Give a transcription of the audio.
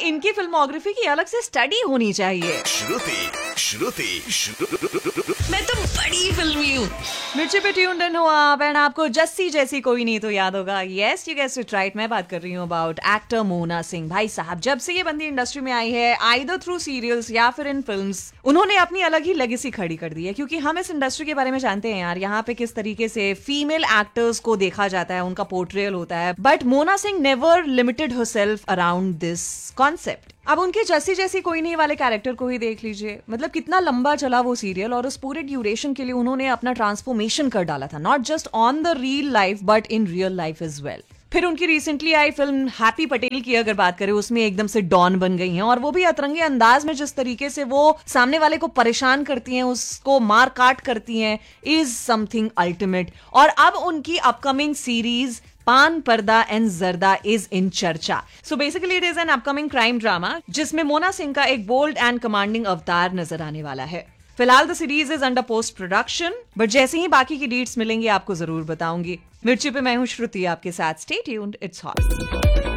इनकी फिल्मोग्राफी की अलग से स्टडी होनी चाहिए। मैं तो बड़ी फिल्मी हूँ। मिर्ची पे ट्यून्ड इन हो आप एंड आपको जस्सी जैसी कोई नहीं तो याद होगा। Yes you guessed it right, मैं बात कर रही हूँ अबाउट एक्टर मोना सिंह। भाई साहब, जब से ये बंदी इंडस्ट्री में आई है, आइदर थ्रू सीरियल्स या फिर इन फिल्म्स, उन्होंने अपनी अलग ही लेगेसी खड़ी कर दी है। क्योंकि हम इस इंडस्ट्री के बारे में जानते हैं यार, यहाँ पे किस तरीके से फीमेल एक्टर्स को देखा जाता है, उनका पोर्ट्रेयल होता है, but Mona Singh never limited herself around this concept. अब उनके जस्सी जैसी कोई नहीं वाले कैरेक्टर को ही देख लीजिए, मतलब कितना लंबा चला वो सीरियल और उस पूरे ड्यूरेशन के लिए उन्होंने अपना ट्रांसफॉर्मेशन कर डाला था, not just on the real life but in real life as well. फिर उनकी रिसेंटली आई फिल्म हैप्पी पटेल की अगर बात करें, उसमें एकदम से डॉन बन गई हैं और वो भी अतरंगे अंदाज में, जिस तरीके से वो सामने वाले को परेशान करती हैं, उसको मार काट करती हैं, इज समथिंग अल्टीमेट। और अब उनकी अपकमिंग सीरीज पान पर्दा एंड जर्दा इज इन चर्चा। So basically it is an upcoming crime drama जिसमें मोना सिंह का एक बोल्ड एंड कमांडिंग अवतार नजर आने वाला है। फिलहाल the series is under post production, but जैसे ही बाकी की डेट्स मिलेंगी आपको जरूर बताऊंगी। मिर्ची पे मैं हूं श्रुति आपके साथ। Stay tuned, it's hot.